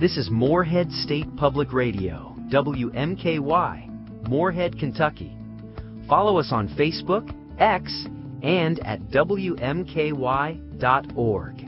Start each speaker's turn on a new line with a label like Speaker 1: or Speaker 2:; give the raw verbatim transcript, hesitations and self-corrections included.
Speaker 1: This is Morehead State Public Radio, W M K Y, Morehead, Kentucky. Follow us on Facebook, X, and at W M K Y dot org.